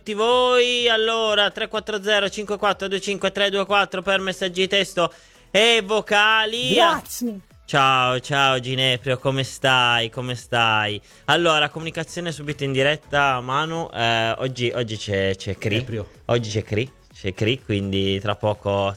Tutti voi, allora 340 5425 324 per messaggi di testo e vocali. Grazie. Ciao Gineprio, come stai? Come stai? Allora, comunicazione subito in diretta, Manu. Oggi c'è Cri. Gineprio. Oggi c'è Cri, quindi tra poco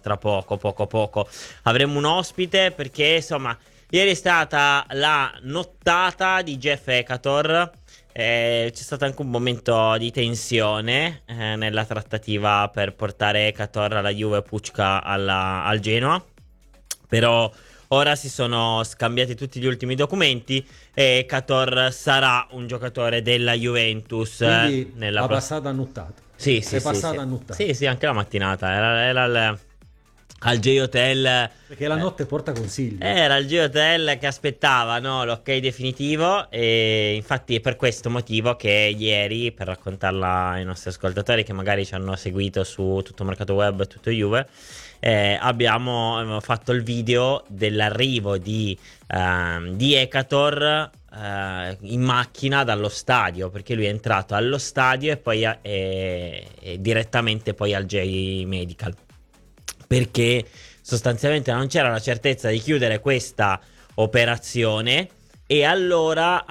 avremo un ospite, perché insomma ieri è stata la nottata di Jeff Ekator. C'è stato anche un momento di tensione nella trattativa per portare Ekator alla Juve e Pucca al Genoa. Però ora si sono scambiati tutti gli ultimi documenti e Ekator sarà un giocatore della Juventus. Quindi nella la passata annuttata. Sì, È passata annuttata. Sì, anche la mattinata. Era al J-Hotel. Perché la notte porta consigli. Era il J-Hotel che aspettava, no, l'ok definitivo. E infatti è per questo motivo che ieri, per raccontarla ai nostri ascoltatori che magari ci hanno seguito su tutto Mercato Web e tutto Juve, abbiamo fatto il video dell'arrivo di Ekator in macchina dallo stadio, perché lui è entrato allo stadio e poi direttamente poi al J-Medical, perché sostanzialmente non c'era la certezza di chiudere questa operazione e allora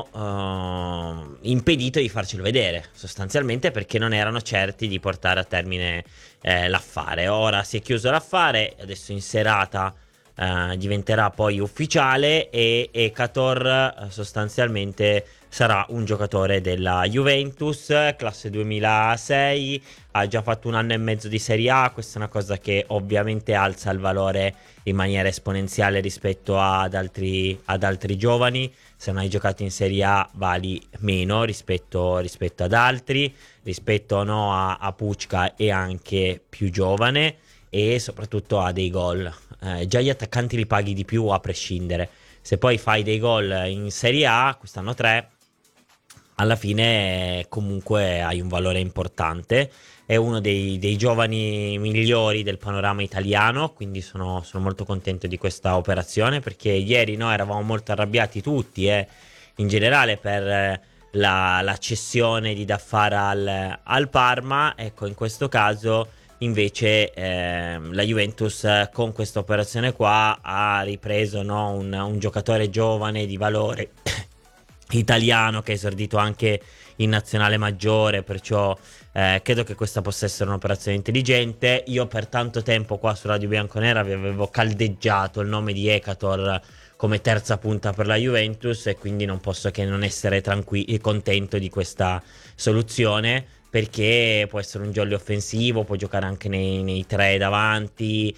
hanno impedito di farcelo vedere, sostanzialmente perché non erano certi di portare a termine l'affare. Ora si è chiuso l'affare, adesso in serata diventerà poi ufficiale e Ekator sostanzialmente sarà un giocatore della Juventus, classe 2006, ha già fatto un anno e mezzo di Serie A. Questa è una cosa che ovviamente alza il valore in maniera esponenziale rispetto ad altri giovani. Se non hai giocato in Serie A vali meno rispetto ad altri, rispetto a Pucca è anche più giovane e soprattutto ha dei gol. Già gli attaccanti li paghi di più a prescindere. Se poi fai dei gol in Serie A, quest'anno 3, alla fine comunque hai un valore importante. È uno dei giovani migliori del panorama italiano, quindi sono molto contento di questa operazione, perché ieri noi eravamo molto arrabbiati tutti in generale per la cessione di Daffara al Parma. Ecco, in questo caso invece la Juventus con questa operazione qua ha ripreso, no, un giocatore giovane di valore italiano che è esordito anche in nazionale maggiore, perciò credo che questa possa essere un'operazione intelligente. Io per tanto tempo qua su Radio Bianconera vi avevo caldeggiato il nome di Ekator come terza punta per la Juventus e quindi non posso che non essere contento di questa soluzione, perché può essere un jolly offensivo, può giocare anche nei tre davanti,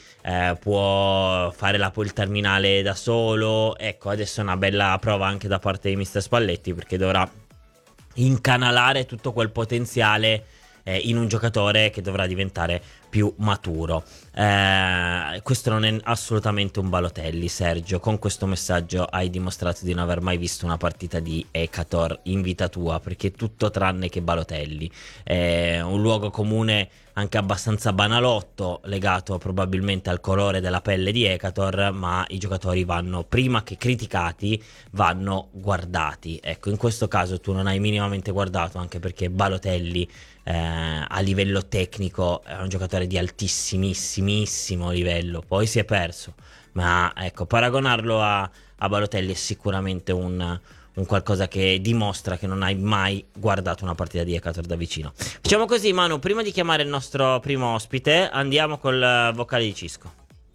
può fare il terminale da solo. Ecco, adesso è una bella prova anche da parte di mister Spalletti, perché dovrà incanalare tutto quel potenziale in un giocatore che dovrà diventare più maturo. Questo non è assolutamente un Balotelli, Sergio. Con questo messaggio hai dimostrato di non aver mai visto una partita di Ekator in vita tua, perché è tutto tranne che Balotelli. È un luogo comune anche abbastanza banalotto, legato probabilmente al colore della pelle di Ekator, ma i giocatori vanno, prima che criticati, vanno guardati. Ecco, in questo caso tu non hai minimamente guardato, anche perché Balotelli a livello tecnico è un giocatore di altissimissimissimo livello, poi si è perso, ma ecco, paragonarlo a Balotelli è sicuramente un qualcosa che dimostra che non hai mai guardato una partita di Ekator da vicino. Facciamo così, Manu, prima di chiamare il nostro primo ospite andiamo col vocale di Cisco.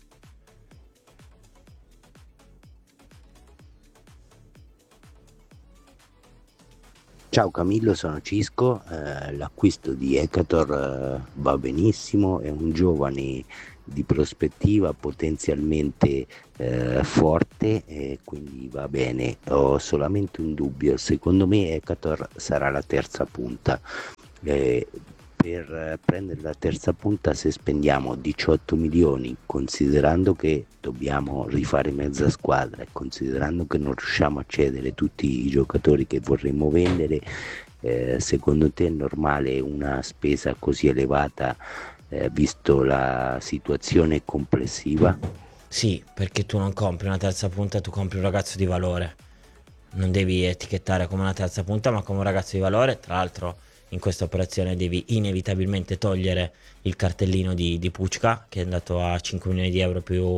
Ciao Camillo, sono Cisco. L'acquisto di Ekator va benissimo, è un giovane di prospettiva potenzialmente forte, quindi va bene. Ho solamente un dubbio: secondo me Ekator sarà la terza punta. Per prendere la terza punta, se spendiamo 18 milioni, considerando che dobbiamo rifare mezza squadra e considerando che non riusciamo a cedere tutti i giocatori che vorremmo vendere, secondo te è normale una spesa così elevata, visto la situazione complessiva? Sì, perché tu non compri una terza punta, tu compri un ragazzo di valore. Non devi etichettare come una terza punta, ma come un ragazzo di valore. Tra l'altro in questa operazione devi inevitabilmente togliere il cartellino di Pucca, che è andato a 5 milioni di euro più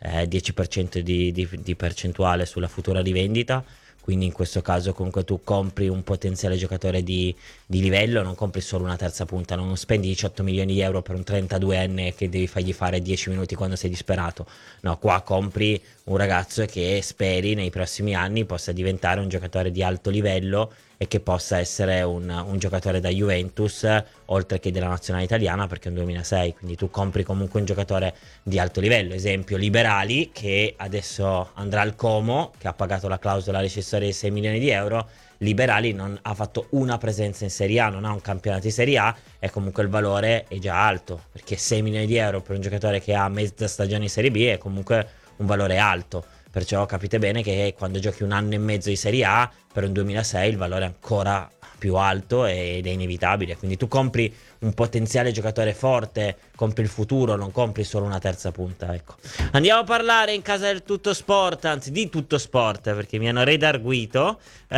10% di percentuale sulla futura rivendita. Quindi in questo caso comunque tu compri un potenziale giocatore di livello, non compri solo una terza punta, non spendi 18 milioni di euro per un 32enne che devi fargli fare 10 minuti quando sei disperato. No, qua compri un ragazzo che speri nei prossimi anni possa diventare un giocatore di alto livello e che possa essere un giocatore da Juventus, oltre che della nazionale italiana, perché è un 2006, quindi tu compri comunque un giocatore di alto livello. Esempio Liberali, che adesso andrà al Como, che ha pagato la clausola rescissoria di 6 milioni di euro. Liberali non ha fatto una presenza in Serie A, non ha un campionato di Serie A, e comunque il valore è già alto, perché 6 milioni di euro per un giocatore che ha mezza stagione in Serie B è comunque un valore alto. Perciò capite bene che quando giochi un anno e mezzo di Serie A, per un 2006 il valore è ancora più alto ed è inevitabile. Quindi tu compri un potenziale giocatore forte, compri il futuro, non compri solo una terza punta, ecco. Andiamo a parlare in casa del Tutto Sport, anzi di Tutto Sport, perché mi hanno redarguito,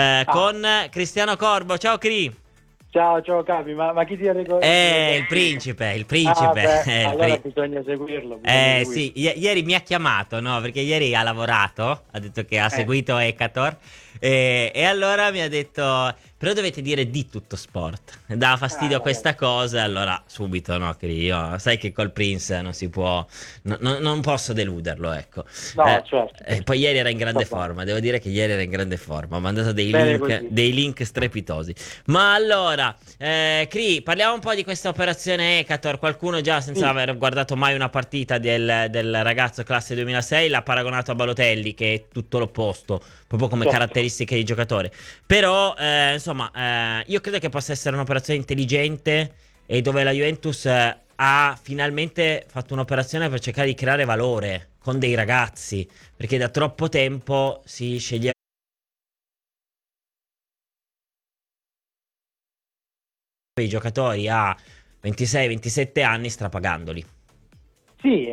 con Cristiano Corbo. Ciao Cri! Ciao Capi, ma chi ti ha ricordato? Il principe, il principe. Allora bisogna seguirlo. Sì, ieri mi ha chiamato, no? Perché ieri ha lavorato, ha detto che ha seguito Ecator, e allora mi ha detto, però dovete dire di Tutto Sport. Dava fastidio questa cosa, allora subito, no? Che io, sai che col Prince non si può, non posso deluderlo, ecco. No, certo. Poi ieri era in grande forma, devo dire che ieri era in grande forma, ho mandato dei link strepitosi. Ma allora, Cri, parliamo un po' di questa operazione Ecator. Qualcuno già, senza aver guardato mai una partita del ragazzo classe 2006, l'ha paragonato a Balotelli, che è tutto l'opposto, proprio come caratteristiche di giocatore. Però, insomma, io credo che possa essere un'operazione intelligente, e dove la Juventus ha finalmente fatto un'operazione per cercare di creare valore con dei ragazzi, perché da troppo tempo si sceglieva i giocatori a 26-27 anni strapagandoli. Sì,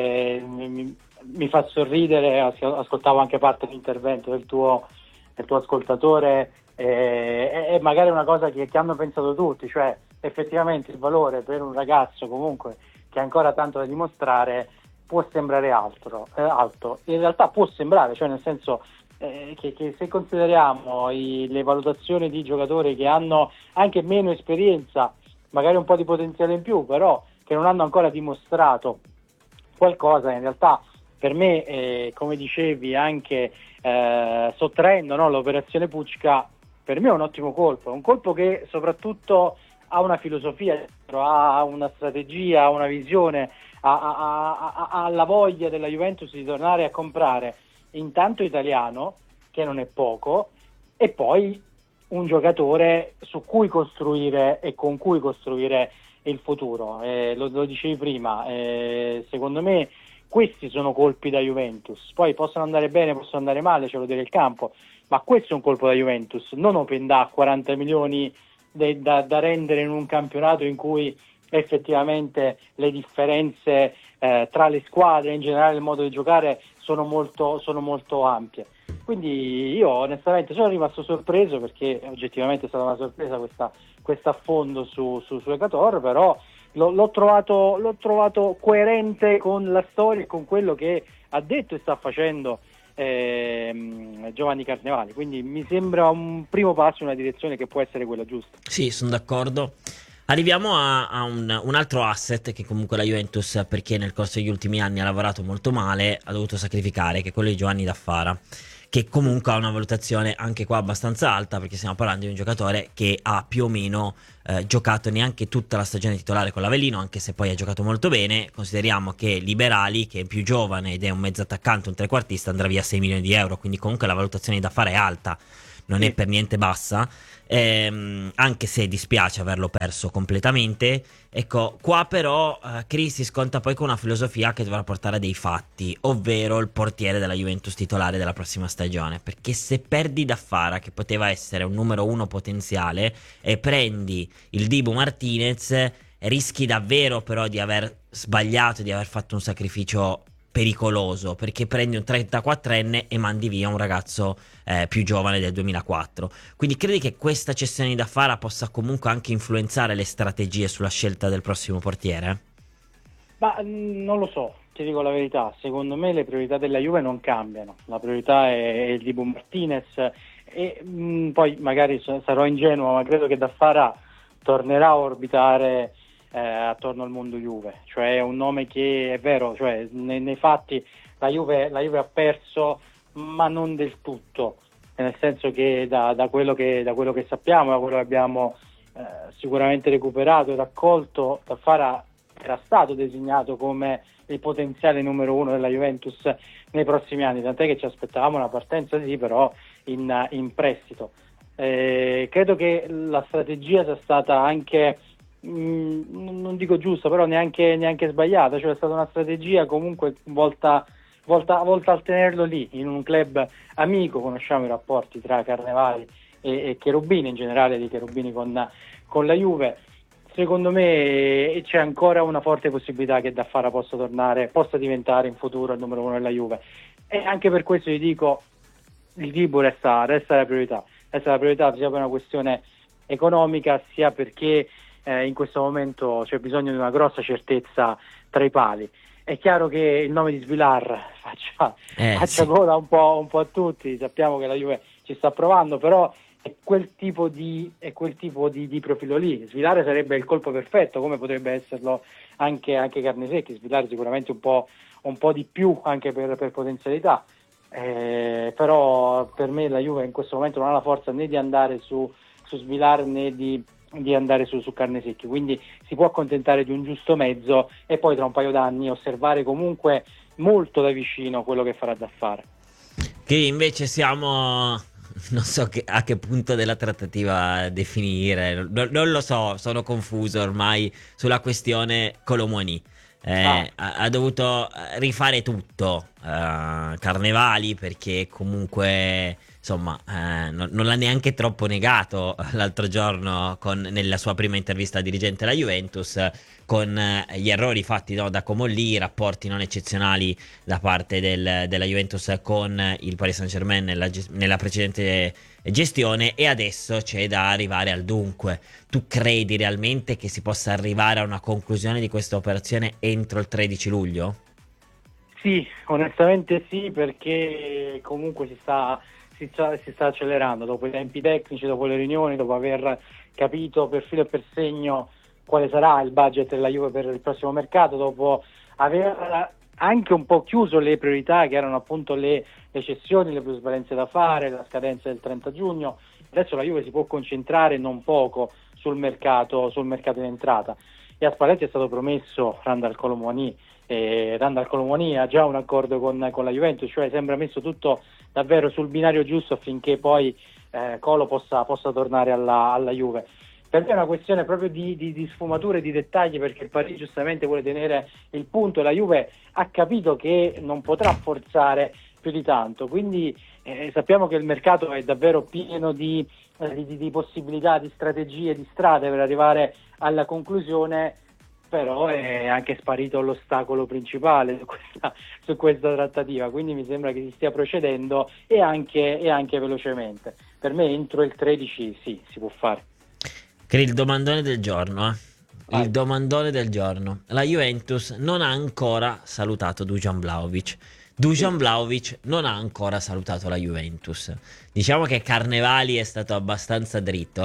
mi fa sorridere, ascoltavo anche parte dell'intervento del tuo ascoltatore, è magari una cosa che hanno pensato tutti, cioè effettivamente il valore per un ragazzo comunque che ha ancora tanto da dimostrare può sembrare alto, in realtà può sembrare, cioè nel senso che se consideriamo le valutazioni di giocatori che hanno anche meno esperienza, magari un po' di potenziale in più, però che non hanno ancora dimostrato qualcosa, in realtà per me, come dicevi anche sottraendo, no, l'operazione Pucca, per me è un ottimo colpo, è un colpo che soprattutto ha una filosofia, ha una strategia, ha una visione, ha la voglia della Juventus di tornare a comprare intanto italiano, che non è poco, e poi un giocatore su cui costruire e con cui costruire il futuro. Lo dicevi prima, secondo me questi sono colpi da Juventus, poi possono andare bene, possono andare male, ce lo dirà il campo, ma questo è un colpo da Juventus, non Open da 40 milioni da rendere in un campionato in cui effettivamente le differenze tra le squadre, in generale il modo di giocare, sono molto ampie. Quindi io onestamente sono rimasto sorpreso, perché oggettivamente è stata una sorpresa questo affondo su Ecator, però l'ho trovato coerente con la storia e con quello che ha detto e sta facendo Giovanni Carnevali, quindi mi sembra un primo passo in una direzione che può essere quella giusta. Sì, sono d'accordo. Arriviamo a un altro asset che comunque la Juventus, perché nel corso degli ultimi anni ha lavorato molto male, ha dovuto sacrificare, che è quello di Giovanni Daffara, che comunque ha una valutazione anche qua abbastanza alta, perché stiamo parlando di un giocatore che ha più o meno giocato neanche tutta la stagione titolare con l'Avellino, anche se poi ha giocato molto bene. Consideriamo che Liberali, che è più giovane ed è un mezzo attaccante, un trequartista, andrà via 6 milioni di euro, quindi comunque la valutazione da fare è alta, non è per niente bassa, anche se dispiace averlo perso completamente. Ecco, qua però Chris si sconta poi con una filosofia che dovrà portare a dei fatti, ovvero il portiere della Juventus titolare della prossima stagione, perché se perdi Daffara, che poteva essere un numero uno potenziale, e prendi il Dibu Martinez, rischi davvero però di aver sbagliato, di aver fatto un sacrificio pericoloso, perché prendi un 34enne e mandi via un ragazzo più giovane del 2004. Quindi credi che questa cessione di Daffara possa comunque anche influenzare le strategie sulla scelta del prossimo portiere? Ma non lo so, ti dico la verità, secondo me le priorità della Juve non cambiano, la priorità è il Dibu Martinez e poi magari sarò ingenuo, ma credo che Daffara tornerà a orbitare attorno al mondo Juve, cioè è un nome che è vero, cioè nei fatti la Juve ha perso, ma non del tutto, nel senso che da quello che sappiamo, da quello che abbiamo sicuramente recuperato e raccolto, Daffara era stato designato come il potenziale numero uno della Juventus nei prossimi anni, tant'è che ci aspettavamo una partenza sì, però in prestito. Credo che la strategia sia stata anche non dico giusta, però neanche sbagliata, cioè è stata una strategia comunque volta a tenerlo lì in un club amico. Conosciamo i rapporti tra Carnevali e Cherubini, in generale di Cherubini con la Juve. Secondo me c'è ancora una forte possibilità che Daffara possa diventare in futuro il numero uno della Juve, e anche per questo vi dico il Dibu resta la priorità sia per una questione economica, sia perché in questo momento c'è bisogno di una grossa certezza tra i pali. È chiaro che il nome di Svilar faccia gola un po' a tutti, sappiamo che la Juve ci sta provando, però è quel tipo di profilo lì. Svilare sarebbe il colpo perfetto, come potrebbe esserlo anche Carnesecchi. Svilare sicuramente un po' di più anche per potenzialità, però per me la Juve in questo momento non ha la forza né di andare su Svilare né di andare su Carnesecchi, quindi si può accontentare di un giusto mezzo e poi tra un paio d'anni osservare comunque molto da vicino quello che farà da fare. Che invece siamo, non so a che punto della trattativa definire, non lo so, sono confuso ormai sulla questione Kolo Muani. Ha dovuto rifare tutto Carnevali, perché comunque insomma non l'ha neanche troppo negato l'altro giorno nella sua prima intervista al dirigente della Juventus, con gli errori fatti da Comolli, i rapporti non eccezionali da parte della Juventus con il Paris Saint-Germain nella precedente gestione, e adesso c'è da arrivare al dunque. Tu credi realmente che si possa arrivare a una conclusione di questa operazione entro il 13 luglio? Sì, onestamente sì, perché comunque si sta accelerando dopo i tempi tecnici, dopo le riunioni, dopo aver capito per filo e per segno quale sarà il budget della Juve per il prossimo mercato, dopo aver anche un po' chiuso le priorità che erano appunto le cessioni, le plusvalenze da fare, la scadenza del 30 giugno. Adesso la Juve si può concentrare non poco sul mercato in entrata, e a Spalletti è stato promesso Randal Kolo Muani. Randal Kolo Muani ha già un accordo con la Juventus, cioè sembra messo tutto davvero sul binario giusto affinché poi Kolo possa tornare alla Juve. Per me è una questione proprio di sfumature, di dettagli, perché il Paris giustamente vuole tenere il punto e la Juve ha capito che non potrà forzare più di tanto, quindi sappiamo che il mercato è davvero pieno di possibilità, di strategie, di strade per arrivare alla conclusione, però è anche sparito l'ostacolo principale su questa trattativa, quindi mi sembra che si stia procedendo e anche velocemente. Per me entro il 13 sì, si può fare. Il domandone del giorno, il domandone del giorno. La Juventus non ha ancora salutato Dusan Vlahovic. Dusan Vlahovic non ha ancora salutato la Juventus. Diciamo che Carnevali è stato abbastanza dritto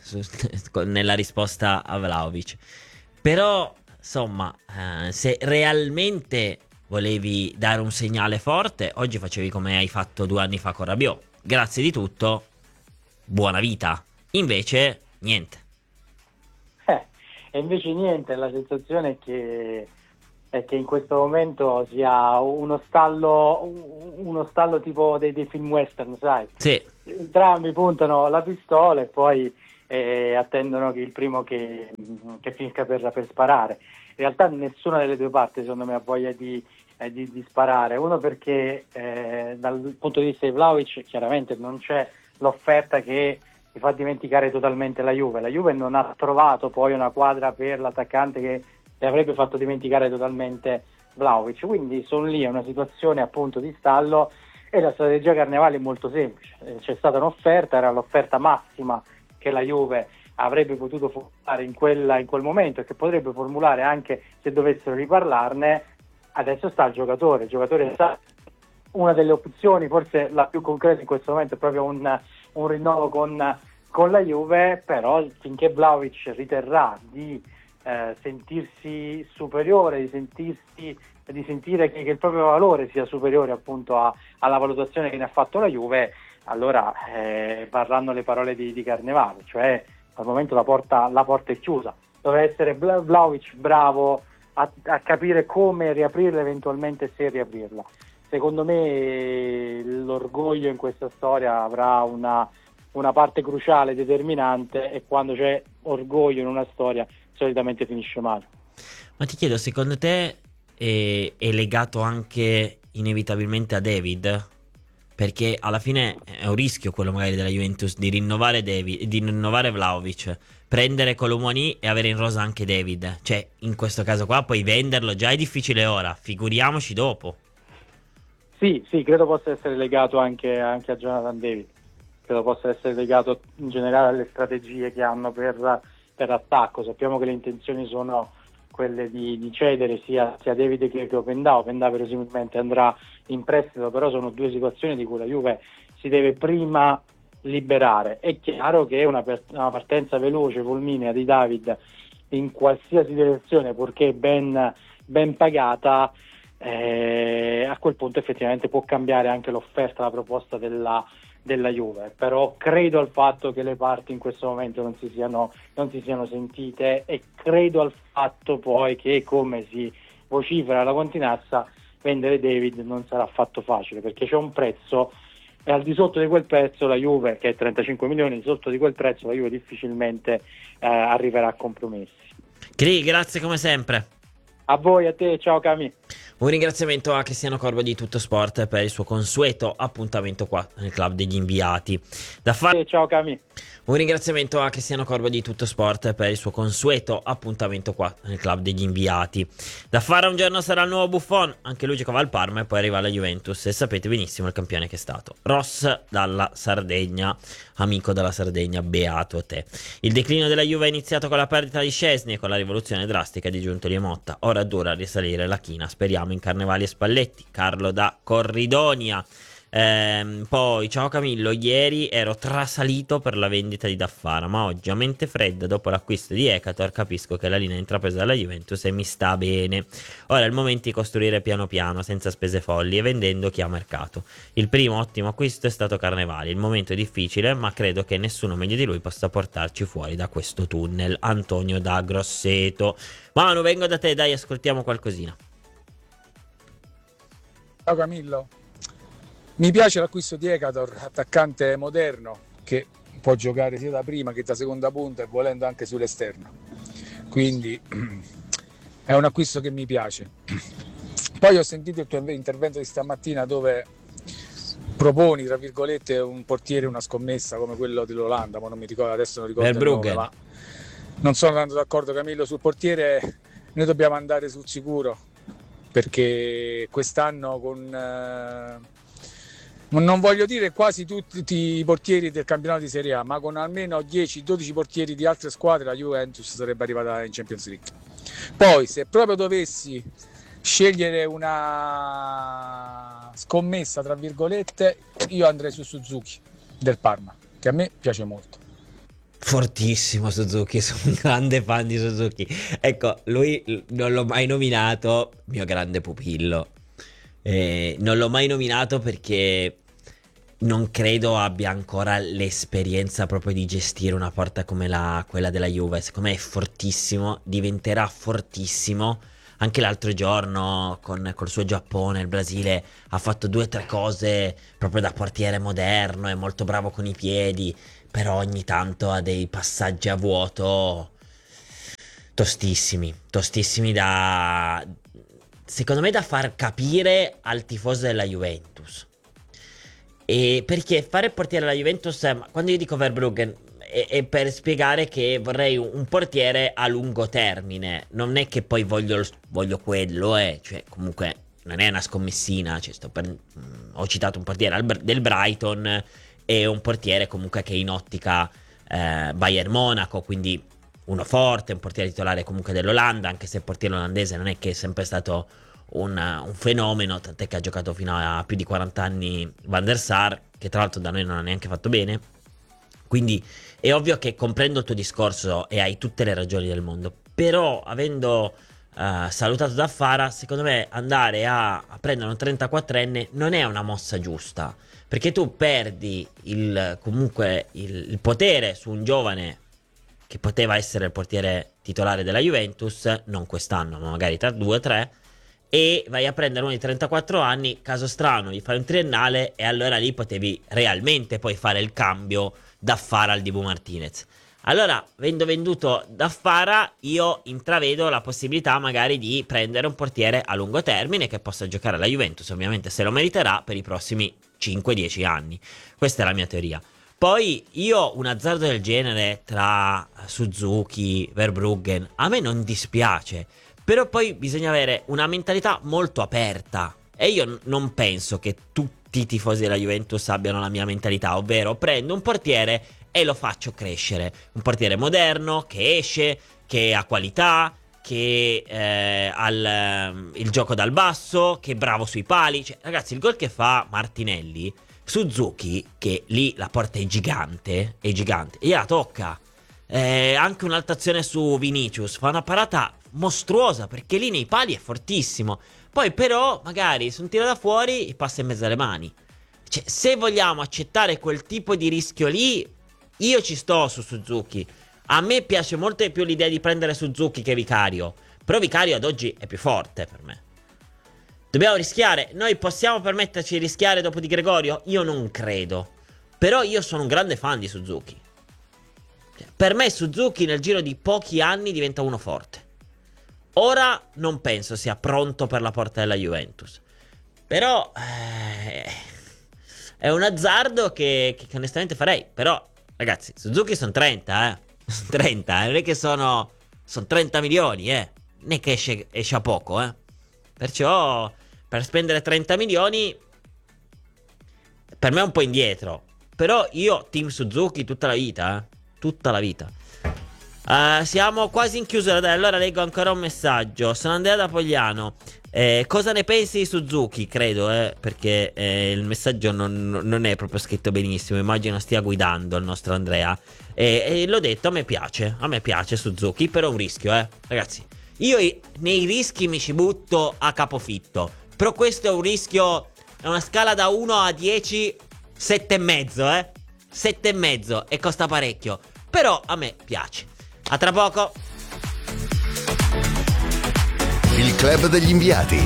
nella risposta a Vlahovic. Però, insomma, se realmente volevi dare un segnale forte, oggi facevi come hai fatto 2 anni fa con Rabiot. Grazie di tutto, buona vita. Invece, niente. E invece niente, la sensazione è che in questo momento sia uno stallo tipo dei film western, sai? Sì. Entrambi puntano la pistola e poi attendono che il primo che finisca per sparare. In realtà nessuna delle due parti secondo me ha voglia di sparare. Uno perché dal punto di vista di Vlahovic chiaramente non c'è l'offerta che ti fa dimenticare totalmente la Juve. La Juve non ha trovato poi una quadra per l'attaccante che le avrebbe fatto dimenticare totalmente Vlahovic, quindi sono lì, è una situazione appunto di stallo e la strategia Carnevali è molto semplice. C'è stata un'offerta, era l'offerta massima che la Juve avrebbe potuto formulare in quel momento e che potrebbe formulare anche se dovessero riparlarne. Adesso sta il giocatore sa, una delle opzioni, forse la più concreta in questo momento è proprio un rinnovo con la Juve, però finché Vlahovic riterrà di sentirsi superiore, di sentire che il proprio valore sia superiore appunto alla valutazione che ne ha fatto la Juve, allora varranno le parole di Carnevale, cioè al momento la porta è chiusa. Deve essere Vlahovic bravo a capire come riaprirla, eventualmente se riaprirla. Secondo me l'orgoglio in questa storia avrà una parte cruciale, determinante, e quando c'è orgoglio in una storia solitamente finisce male. Ma ti chiedo, secondo te è legato anche inevitabilmente a David? Perché alla fine è un rischio quello magari della Juventus di rinnovare Vlahovic, prendere Colomoni e avere in rosa anche David. Cioè, in questo caso qua puoi venderlo, già è difficile ora, figuriamoci dopo. Sì, credo possa essere legato anche a Jonathan David. Credo possa essere legato in generale alle strategie che hanno per attacco. Sappiamo che le intenzioni sono quelle di cedere sia David che Openda. Openda verosimilmente andrà in prestito, però sono due situazioni di cui la Juve si deve prima liberare. È chiaro che una partenza veloce, fulminea di David in qualsiasi direzione, purché ben pagata, a quel punto effettivamente può cambiare anche l'offerta, la proposta della Juve, però credo al fatto che le parti in questo momento non si siano sentite, e credo al fatto poi che, come si vocifera la continassa, vendere David non sarà affatto facile, perché c'è un prezzo e al di sotto di quel prezzo la Juve, che è 35 milioni, sotto di quel prezzo la Juve difficilmente arriverà a compromessi. Cri, grazie come sempre. A voi, a te, ciao Cami. Un ringraziamento a Cristiano Corbo di Tutto Sport per il suo consueto appuntamento qua nel club degli inviati. Ciao Cami. Un ringraziamento a Cristiano Corbo di Tutto Sport per il suo consueto appuntamento qua nel club degli inviati. Da fare un giorno sarà il nuovo Buffon, anche lui giocava al Parma e poi arriva alla Juventus e sapete benissimo il campione che è stato. Ross dalla Sardegna, amico della Sardegna, beato te. Il declino della Juve è iniziato con la perdita di Szczęsny e con la rivoluzione drastica di Giuntoli e Motta. Ora dura risalire la china, speriamo in Carnevali e Spalletti. Carlo da Corridonia. Poi ciao Camillo, ieri ero trasalito per la vendita di Daffara, ma oggi a mente fredda dopo l'acquisto di Ekator capisco che la linea intrapresa dalla Juventus e mi sta bene. Ora è il momento di costruire piano piano senza spese folli e vendendo chi ha mercato. Il primo ottimo acquisto è stato Carnevali, il momento è difficile ma credo che nessuno meglio di lui possa portarci fuori da questo tunnel. Antonio da Grosseto. Manu, vengo da te, dai, ascoltiamo qualcosina. Ciao Camillo. Mi piace l'acquisto di Ekator, attaccante moderno che può giocare sia da prima che da seconda punta e volendo anche sull'esterno, quindi è un acquisto che mi piace. Poi ho sentito il tuo intervento di stamattina dove proponi, tra virgolette, un portiere, una scommessa come quello dell'Olanda, ma non mi ricordo, adesso non ricordo il nome, ma non sono tanto d'accordo Camillo sul portiere. Noi dobbiamo andare sul sicuro, perché quest'anno non voglio dire quasi tutti i portieri del campionato di Serie A, ma con almeno 10-12 portieri di altre squadre la Juventus sarebbe arrivata in Champions League. Poi se proprio dovessi scegliere una scommessa, tra virgolette, io andrei su Suzuki del Parma, che a me piace molto. Fortissimo Suzuki, sono un grande fan di Suzuki. Ecco, lui non l'ho mai nominato, mio grande pupillo. Non l'ho mai nominato perché non credo abbia ancora l'esperienza proprio di gestire una porta come quella della Juve. Secondo me è fortissimo, diventerà fortissimo. Anche l'altro giorno col suo Giappone, il Brasile, ha fatto 2 o 3 cose proprio da portiere moderno, è molto bravo con i piedi, però ogni tanto ha dei passaggi a vuoto tostissimi secondo me da far capire al tifoso della Juventus. E perché fare il portiere alla Juventus, quando io dico Verbruggen, è per spiegare che vorrei un portiere a lungo termine. Non è che poi voglio quello, cioè comunque non è una scommessina. Cioè, ho citato un portiere del Brighton e un portiere comunque che è in ottica Bayern Monaco, quindi uno forte, un portiere titolare comunque dell'Olanda, anche se il portiere olandese non è che è sempre stato un fenomeno, tant'è che ha giocato fino a più di 40 anni Van der Sar, che tra l'altro da noi non ha neanche fatto bene. Quindi è ovvio che comprendo il tuo discorso e hai tutte le ragioni del mondo, però avendo salutato Zaffara, secondo me andare a prendere un 34enne non è una mossa giusta, perché tu perdi comunque il potere su un giovane che poteva essere il portiere titolare della Juventus, non quest'anno, ma magari tra 2 o 3, e vai a prendere uno di 34 anni, caso strano, gli fai un triennale e allora lì potevi realmente poi fare il cambio da Fara al Dibu Martinez. Allora, avendo venduto da Fara, io intravedo la possibilità magari di prendere un portiere a lungo termine che possa giocare alla Juventus, ovviamente se lo meriterà, per i prossimi 5-10 anni. Questa è la mia teoria. Poi io un azzardo del genere tra Suzuki, Verbruggen, a me non dispiace, però poi bisogna avere una mentalità molto aperta e io non penso che tutti i tifosi della Juventus abbiano la mia mentalità, ovvero prendo un portiere e lo faccio crescere, un portiere moderno che esce, che ha qualità, che ha il gioco dal basso, che è bravo sui pali. Cioè, ragazzi, il gol che fa Martinelli, Suzuki, che lì la porta è gigante, e gliela tocca. Anche un'altazione su Vinicius, fa una parata mostruosa perché lì nei pali è fortissimo. Poi però magari se un tiro da fuori passa in mezzo alle mani. Cioè, se vogliamo accettare quel tipo di rischio lì, io ci sto su Suzuki. A me piace molto di più l'idea di prendere Suzuki che Vicario, però Vicario ad oggi è più forte per me. Dobbiamo rischiare. Noi possiamo permetterci di rischiare dopo Di Gregorio? Io non credo. Però io sono un grande fan di Suzuki. Per me Suzuki nel giro di pochi anni diventa uno forte. Ora non penso sia pronto per la porta della Juventus. Però è un azzardo che onestamente farei. Però ragazzi, Suzuki sono 30, 30, non è che sono 30 milioni, non è che esce a poco, Perciò per spendere 30 milioni per me è un po' indietro. Però io team Suzuki tutta la vita, tutta la vita. Siamo quasi in chiusura, dai, allora leggo ancora un messaggio. Sono Andrea da Pogliano. Cosa ne pensi di Suzuki? Credo, perché il messaggio non è proprio scritto benissimo. Immagino stia guidando il nostro Andrea. E l'ho detto, a me piace Suzuki, però è un rischio, ragazzi. Io nei rischi mi ci butto a capofitto. Però questo è un rischio, è una scala da 1 a 10, 7,5, 7,5 e costa parecchio. Però a me piace. A tra poco. Il club degli inviati.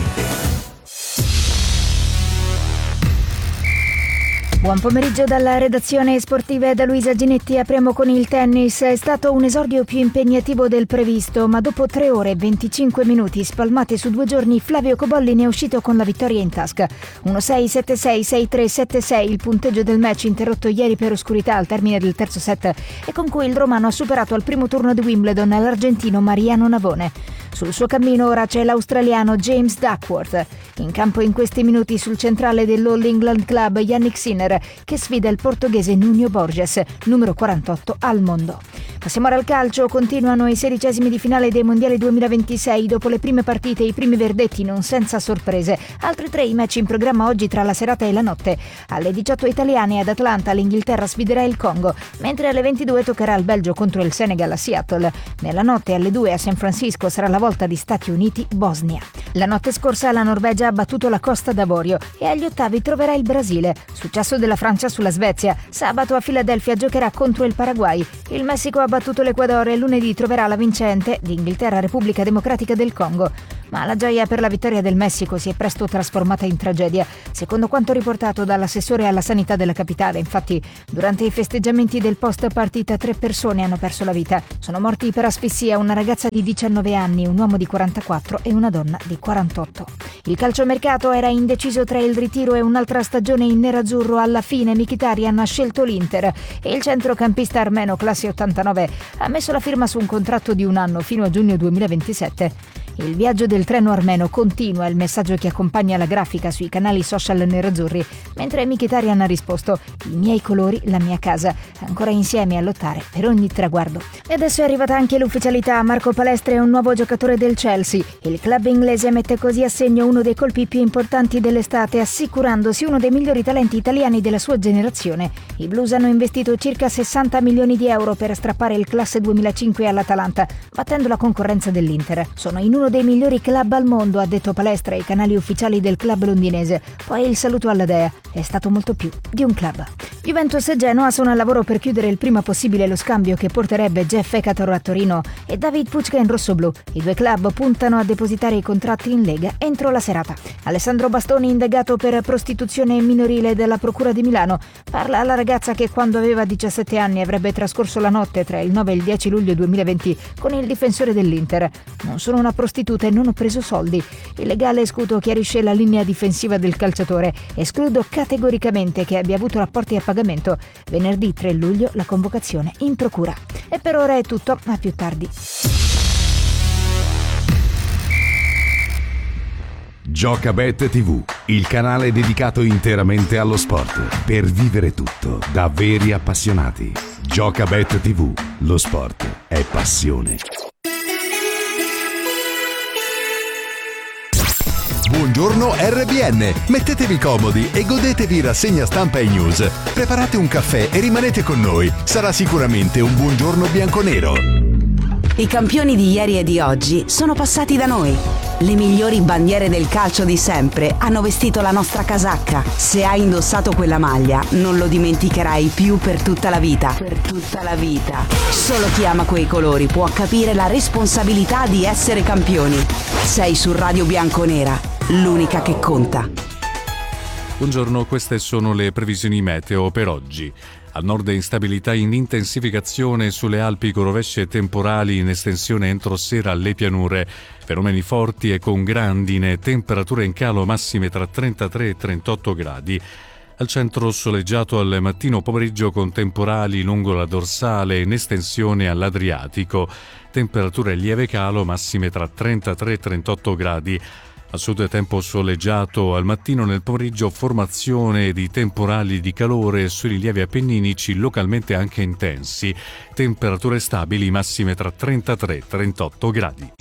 Buon pomeriggio dalla redazione sportiva e da Luisa Ginetti. Apriamo con il tennis. È stato un esordio più impegnativo del previsto, ma dopo 3 ore e 25 minuti spalmati su 2 giorni, Flavio Cobolli ne è uscito con la vittoria in tasca. 1-6, 7-6, 6-3, 7-6 il punteggio del match, interrotto ieri per oscurità al termine del terzo set e con cui il romano ha superato al primo turno di Wimbledon l'argentino Mariano Navone. Sul suo cammino ora c'è l'australiano James Duckworth. In campo in questi minuti sul centrale dell'All England Club Yannick Sinner, che sfida il portoghese Nuno Borges, numero 48 al mondo. Passiamo ora al calcio. Continuano i 16esimi di finale dei mondiali 2026. Dopo le prime partite, i primi verdetti non senza sorprese. Altri 3 i match in programma oggi tra la serata e la notte. Alle 18 italiane ad Atlanta l'Inghilterra sfiderà il Congo, mentre alle 22 toccherà il Belgio contro il Senegal a Seattle. Nella notte alle 2 a San Francisco sarà la volta di Stati Uniti-Bosnia. La notte scorsa la Norvegia ha battuto la Costa d'Avorio e agli ottavi troverà il Brasile. Successo della Francia sulla Svezia. Sabato a Filadelfia giocherà contro il Paraguay. Il Messico ha battuto l'Equador e lunedì troverà la vincente di Inghilterra-Repubblica Democratica del Congo. Ma la gioia per la vittoria del Messico si è presto trasformata in tragedia. Secondo quanto riportato dall'assessore alla sanità della capitale, infatti, durante i festeggiamenti del post partita 3 persone hanno perso la vita. Sono morti per asfissia una ragazza di 19 anni, un uomo di 44 e una donna di 48. Il calciomercato era indeciso tra il ritiro e un'altra stagione in nerazzurro. Alla fine Mkhitaryan ha scelto l'Inter e il centrocampista armeno classe 89 ha messo la firma su un contratto di 1 anno fino a giugno 2027. Il viaggio del treno armeno continua, il messaggio che accompagna la grafica sui canali social nerazzurri, mentre Mkhitaryan ha risposto: i miei colori, la mia casa, ancora insieme a lottare per ogni traguardo. E adesso è arrivata anche l'ufficialità: Marco Palestra è un nuovo giocatore del Chelsea. Il club inglese mette così a segno uno dei colpi più importanti dell'estate, assicurandosi uno dei migliori talenti italiani della sua generazione. I Blues hanno investito circa 60 milioni di euro per strappare il classe 2005 all'Atalanta, battendo la concorrenza dell'Inter. Sono in uno dei migliori club al mondo, ha detto Palestra ai canali ufficiali del club londinese. Poi il saluto alla dea: è stato molto più di un club. Juventus e Genoa sono al lavoro per chiudere il prima possibile lo scambio che porterebbe Jeff Ekator a Torino e David Pucca in rossoblù. I due club puntano a depositare i contratti in Lega entro la serata. Alessandro Bastoni, indagato per prostituzione minorile dalla Procura di Milano, parla alla ragazza che quando aveva 17 anni avrebbe trascorso la notte tra il 9 e il 10 luglio 2020 con il difensore dell'Inter. Non sono una prostituta e non ho preso soldi. Il legale Scuto chiarisce la linea difensiva del calciatore: escludo categoricamente che abbia avuto rapporti a pagamento. Venerdì 3 luglio la convocazione in procura. E per ora è tutto, a più tardi. Giocabet TV, il canale dedicato interamente allo sport, per vivere tutto da veri appassionati. Giocabet TV, lo sport è passione. Buongiorno RBN, mettetevi comodi e godetevi rassegna stampa e news. Preparate un caffè e rimanete con noi, sarà sicuramente un buongiorno bianconero. I campioni di ieri e di oggi sono passati da noi. Le migliori bandiere del calcio di sempre hanno vestito la nostra casacca. Se hai indossato quella maglia, non lo dimenticherai più per tutta la vita. Per tutta la vita. Solo chi ama quei colori può capire la responsabilità di essere campioni. Sei su Radio Bianconera, l'unica che conta. Buongiorno, queste sono le previsioni meteo per oggi. Al nord instabilità in intensificazione sulle Alpi con rovesce temporali in estensione entro sera alle pianure, fenomeni forti e con grandine, temperature in calo massime tra 33 e 38 gradi. Al centro soleggiato al mattino pomeriggio con temporali lungo la dorsale in estensione all'Adriatico, temperature lieve calo massime tra 33 e 38 gradi. A sud tempo soleggiato, al mattino nel pomeriggio formazione di temporali di calore sui rilievi appenninici localmente anche intensi, temperature stabili massime tra 33 e 38 gradi.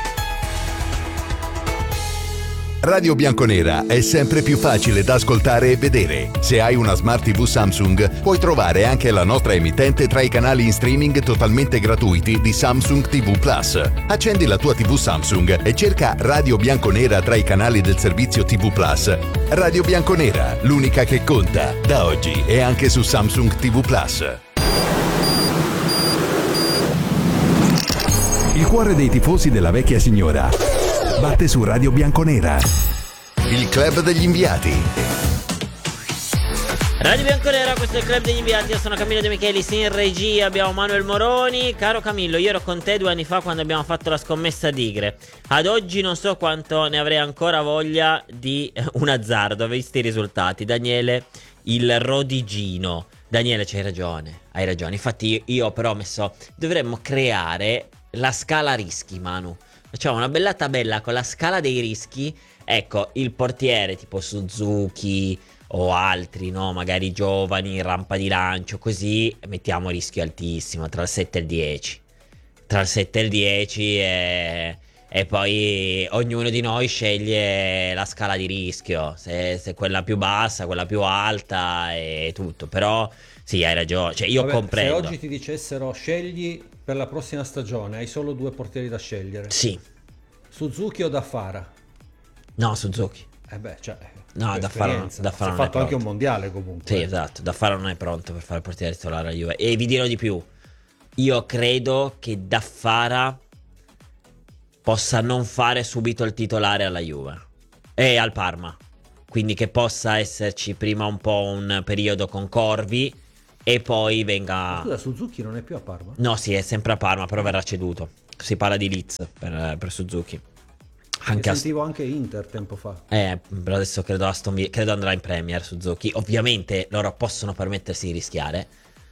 Radio Bianconera è sempre più facile da ascoltare e vedere. Se hai una Smart TV Samsung, puoi trovare anche la nostra emittente tra i canali in streaming totalmente gratuiti di Samsung TV Plus. Accendi la tua TV Samsung e cerca Radio Bianconera tra i canali del servizio TV Plus. Radio Bianconera, l'unica che conta, da oggi e anche su Samsung TV Plus. Il cuore dei tifosi della vecchia signora batte su Radio Bianconera. Il club degli inviati. Radio Bianconera, questo è il club degli inviati. Io sono Camillo De Michelis, in regia abbiamo Manuel Moroni. Caro Camillo, io ero con te 2 anni fa quando abbiamo fatto la scommessa tigre. Ad oggi non so quanto ne avrei ancora voglia di un azzardo, visti i risultati. Daniele, il rodigino. Daniele, c'hai ragione, hai ragione. Infatti io però ho messo, dovremmo creare la scala rischi, Manu. Facciamo una bella tabella con la scala dei rischi. Ecco, il portiere tipo Suzuki o altri, no? Magari giovani, rampa di lancio, così mettiamo rischio altissimo, tra il 7 e il 10. Tra il 7 e il 10 e poi ognuno di noi sceglie la scala di rischio. Se quella più bassa, quella più alta e tutto. Però sì, hai ragione, cioè io comprendo. Se oggi ti dicessero scegli per la prossima stagione, hai solo 2 portieri da scegliere. Sì. Suzuki o Daffara? No, Suzuki. No, Daffara non ha fatto pronto. anche un mondiale comunque. Sì, esatto, Daffara non è pronto per fare il portiere titolare alla Juve. E vi dirò di più, io credo che Daffara possa non fare subito il titolare alla Juve e al Parma. Quindi che possa esserci prima un po' un periodo con Corvi e poi venga... Scusa, Suzuki non è più a Parma? No, sì, è sempre a Parma, però verrà ceduto. Si parla di Leeds per Suzuki. Sentivo anche Inter tempo fa. Però adesso credo andrà in Premier Suzuki. Ovviamente loro possono permettersi di rischiare.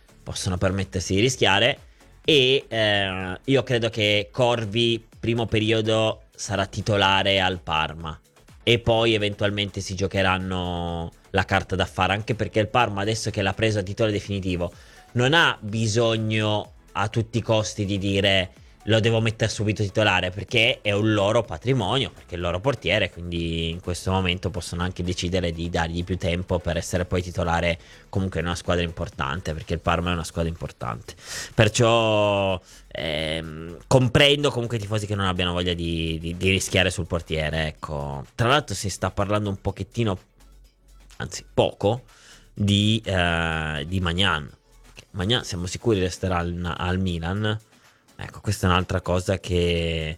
E io credo che Corvi primo periodo sarà titolare al Parma e poi eventualmente si giocheranno la carta da fare, anche perché il Parma adesso che l'ha preso a titolo definitivo non ha bisogno a tutti i costi di dire lo devo mettere subito titolare, perché è un loro patrimonio, perché è il loro portiere, quindi in questo momento possono anche decidere di dargli più tempo per essere poi titolare comunque in una squadra importante, perché il Parma è una squadra importante. Perciò comprendo comunque i tifosi che non abbiano voglia di rischiare sul portiere, ecco. Tra l'altro si sta parlando un pochettino, anzi poco, di Maignan. Maignan siamo sicuri resterà al Milan. Ecco, questa è un'altra cosa che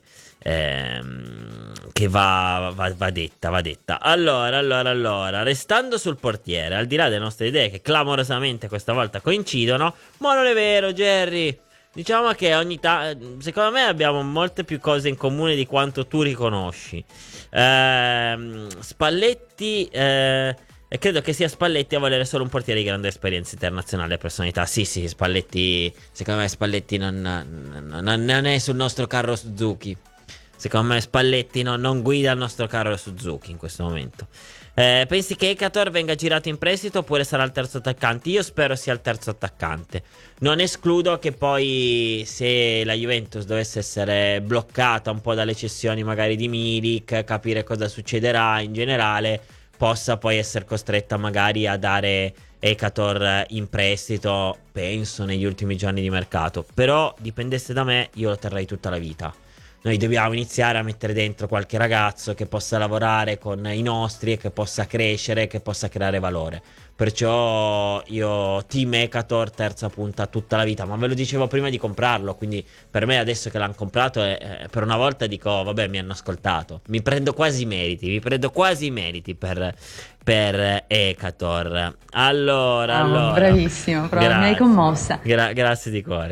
va detta. Allora, restando sul portiere, al di là delle nostre idee che clamorosamente questa volta coincidono, ma non è vero, Jerry. Diciamo che secondo me abbiamo molte più cose in comune di quanto tu riconosci. Spalletti, e credo che sia Spalletti a volere solo un portiere di grande esperienza internazionale e personalità. Sì, Spalletti. Secondo me Spalletti non è sul nostro carro Suzuki. Secondo me Spalletti non guida il nostro carro Suzuki in questo momento. Pensi che Ekator venga girato in prestito oppure sarà il terzo attaccante? Io spero sia il terzo attaccante. Non escludo che poi, se la Juventus dovesse essere bloccata un po' dalle cessioni magari di Milik, capire cosa succederà in generale, possa poi essere costretta magari a dare Ekator in prestito, penso negli ultimi giorni di mercato. Però dipendesse da me, io lo terrei tutta la vita. Noi dobbiamo iniziare a mettere dentro qualche ragazzo che possa lavorare con i nostri e che possa crescere, che possa creare valore. Perciò io team Ekator terza punta tutta la vita. Ma ve lo dicevo prima di comprarlo, quindi per me adesso che l'hanno comprato per una volta dico vabbè, mi hanno ascoltato. Mi prendo quasi i meriti per Ekator. Allora bravissimo, mi hai commossa. Grazie di cuore.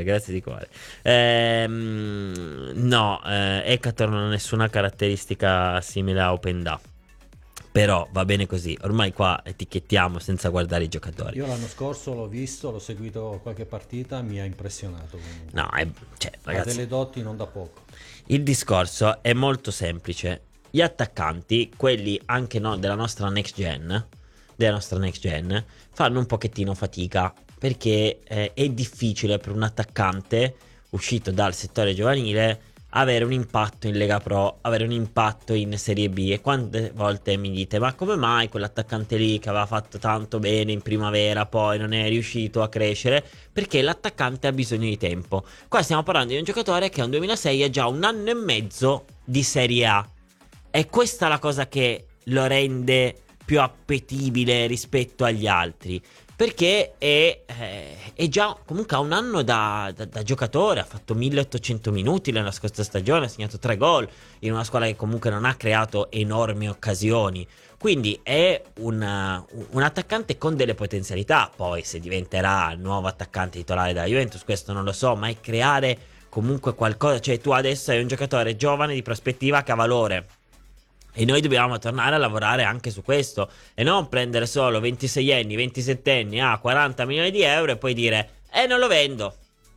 No, Ekator non ha nessuna caratteristica simile a Openda. Però va bene così, ormai qua etichettiamo senza guardare i giocatori. Io l'anno scorso l'ho visto, l'ho seguito qualche partita, mi ha impressionato. No, ragazzi, ha delle doti non da poco. Il discorso è molto semplice. Gli attaccanti, quelli anche della nostra next gen, fanno un pochettino fatica, perché è difficile per un attaccante uscito dal settore giovanile avere un impatto in Lega Pro, avere un impatto in Serie B. E quante volte mi dite ma come mai quell'attaccante lì che aveva fatto tanto bene in primavera poi non è riuscito a crescere? Perché l'attaccante ha bisogno di tempo. Qua stiamo parlando di un giocatore che è un 2006 ha già 1 anno e mezzo di Serie A. E questa è la cosa che lo rende più appetibile rispetto agli altri, perché è già comunque ha 1 anno da giocatore. Ha fatto 1800 minuti nella scorsa stagione, ha segnato 3 gol in una squadra che comunque non ha creato enormi occasioni. Quindi è un attaccante con delle potenzialità. Poi se diventerà il nuovo attaccante titolare della Juventus, questo non lo so, ma è creare comunque qualcosa. Cioè tu adesso hai un giocatore giovane di prospettiva che ha valore, e noi dobbiamo tornare a lavorare anche su questo e non prendere solo 26enni, 27enni a 40 milioni di euro e poi dire non lo vendo,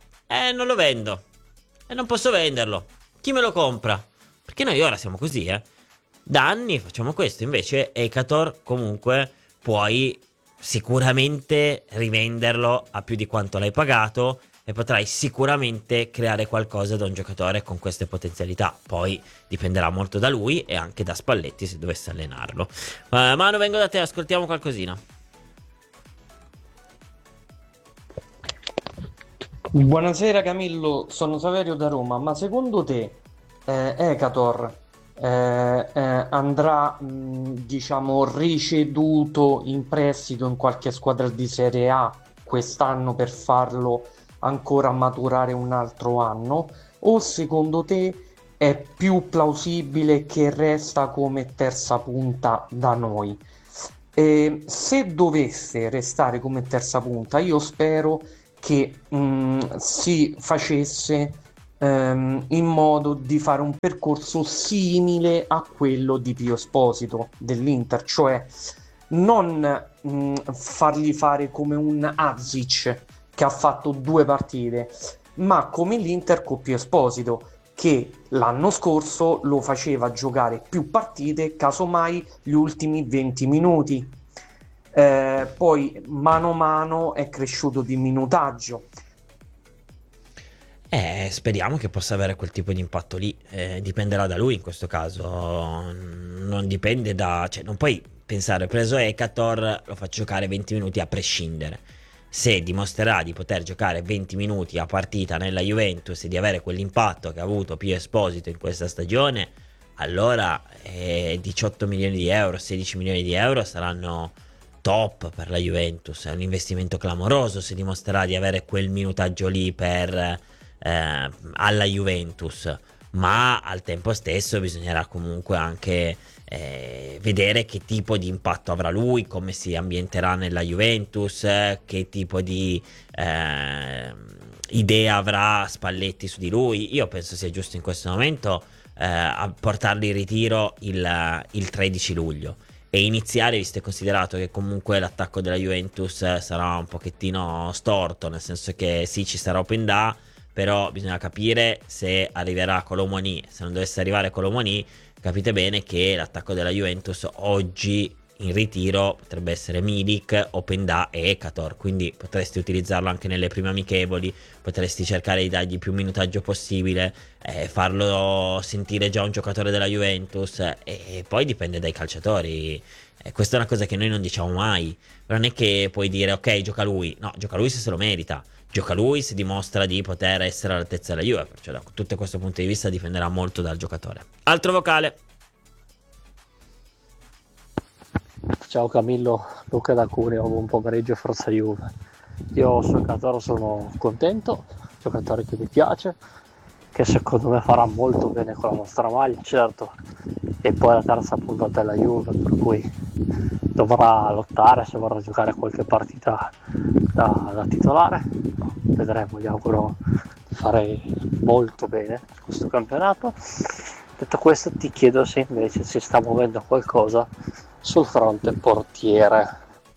non posso venderlo, chi me lo compra? Perché noi ora siamo così, da anni facciamo questo. Invece Ekator comunque puoi sicuramente rivenderlo a più di quanto l'hai pagato e potrai sicuramente creare qualcosa da un giocatore con queste potenzialità. Poi dipenderà molto da lui e anche da Spalletti se dovesse allenarlo. Manu, vengo da te, ascoltiamo qualcosina. Buonasera Camillo, sono Saverio da Roma. Ma secondo te Ekator andrà diciamo ricevuto in prestito in qualche squadra di Serie A quest'anno per farlo ancora maturare un altro anno, o secondo te è più plausibile che resta come terza punta da noi. Se dovesse restare come terza punta, io spero che si facesse in modo di fare un percorso simile a quello di Pio Esposito dell'Inter, cioè non fargli fare come un Azic che ha fatto 2 partite, ma come l'Inter con Pio Esposito, che l'anno scorso lo faceva giocare più partite, casomai gli ultimi 20 minuti. Poi mano a mano è cresciuto di minutaggio. Speriamo che possa avere quel tipo di impatto lì. Dipenderà da lui in questo caso. Non dipende cioè, non puoi pensare, preso Ekator, lo faccio giocare 20 minuti a prescindere. Se dimostrerà di poter giocare 20 minuti a partita nella Juventus e di avere quell'impatto che ha avuto Pio Esposito in questa stagione, allora 18 milioni di euro, 16 milioni di euro saranno top per la Juventus. È un investimento clamoroso se dimostrerà di avere quel minutaggio lì alla Juventus, ma al tempo stesso bisognerà comunque anche vedere che tipo di impatto avrà lui, come si ambienterà nella Juventus, che tipo di idea avrà Spalletti su di lui. Io penso sia giusto in questo momento a portarli in ritiro il 13 luglio e iniziare, visto e considerato che comunque l'attacco della Juventus sarà un pochettino storto, nel senso che sì, ci sarà Openda, però bisogna capire se arriverà Kolo Muani. Se non dovesse arrivare Kolo Muani, capite bene che l'attacco della Juventus oggi in ritiro potrebbe essere Milik, Openda e Ekator, quindi potresti utilizzarlo anche nelle prime amichevoli, potresti cercare di dargli più minutaggio possibile, farlo sentire già un giocatore della Juventus, e poi dipende dai calciatori. Questa è una cosa che noi non diciamo mai, non è che puoi dire ok, gioca lui. No, gioca lui se lo merita, gioca lui se dimostra di poter essere all'altezza della Juve, perciò da tutto questo punto di vista dipenderà molto dal giocatore. Altro vocale. Ciao Camillo, Luca da Cuneo, buon pomeriggio, forza Juve. Io sul giocatore sono contento, giocatore che mi piace, che secondo me farà molto bene con la nostra maglia, certo, e poi la terza puntata della Juve, per cui dovrà lottare se vorrà giocare qualche partita da titolare. Vedremo, gli auguro di fare molto bene questo campionato. Detto questo, ti chiedo se invece si sta muovendo qualcosa sul fronte portiere.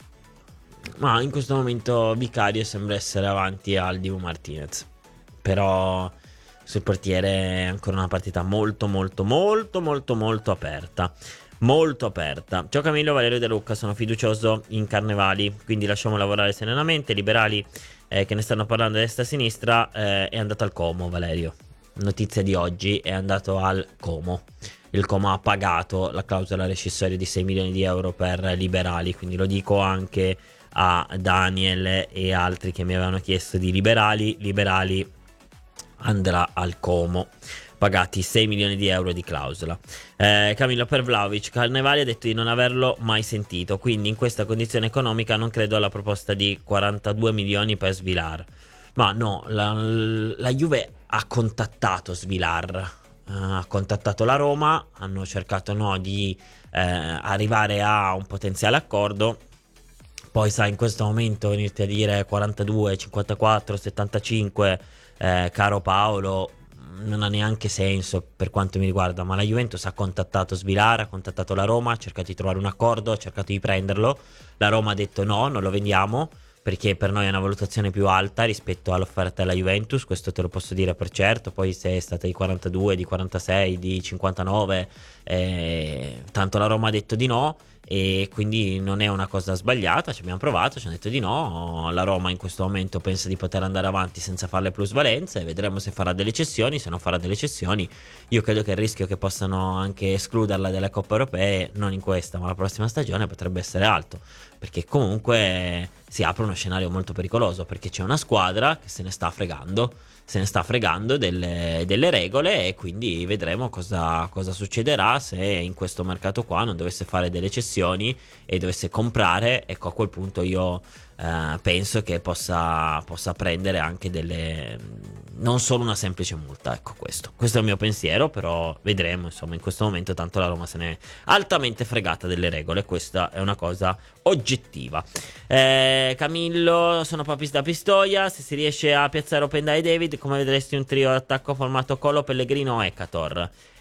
Ma in questo momento Vicario sembra essere avanti al Dibu Martinez, però sul portiere è ancora una partita molto aperta, molto aperta. Ciao Camillo, Valerio De Lucca, sono fiducioso in Carnevali, quindi lasciamo lavorare serenamente. Liberali che ne stanno parlando a destra e a sinistra, è andato al Como. Valerio, notizia di oggi, è andato al Como. Il Como ha pagato la clausola rescissoria di 6 milioni di euro per Liberali, quindi lo dico anche a Daniel e altri che mi avevano chiesto di Liberali andrà al Como, pagati 6 milioni di euro di clausola. Camillo, per Vlahovic, Carnevali ha detto di non averlo mai sentito, quindi in questa condizione economica non credo alla proposta di 42 milioni per Svilar. Ma no, la Juve ha contattato Svilar, ha contattato la Roma, hanno cercato di arrivare a un potenziale accordo. Poi sai, in questo momento venirti a dire 42, 54, 75, caro Paolo, non ha neanche senso per quanto mi riguarda. Ma la Juventus ha contattato Svilar, ha contattato la Roma, ha cercato di trovare un accordo, ha cercato di prenderlo. La Roma ha detto no, non lo vendiamo, perché per noi è una valutazione più alta rispetto all'offerta della Juventus, questo te lo posso dire per certo. Poi se è stata di 42, di 46, di 59, tanto la Roma ha detto di no, e quindi non è una cosa sbagliata. Ci abbiamo provato, ci hanno detto di no. La Roma in questo momento pensa di poter andare avanti senza fare le plusvalenze, vedremo se farà delle cessioni. Se non farà delle cessioni, io credo che il rischio che possano anche escluderla dalle coppe europee, non in questa ma la prossima stagione, potrebbe essere alto, perché comunque si apre uno scenario molto pericoloso, perché c'è una squadra che se ne sta fregando delle regole, e quindi vedremo cosa succederà se in questo mercato qua non dovesse fare delle cessioni e dovesse comprare. Ecco, a quel punto io penso che possa prendere anche non solo una semplice multa. Ecco, questo è il mio pensiero, però vedremo. Insomma, in questo momento tanto la Roma se ne è altamente fregata delle regole, questa è una cosa oggettiva. Camillo, sono Papis da Pistoia. Se si riesce a piazzare Openda e David, come vedresti un trio d'attacco formato Colo, Pellegrino o Ekator?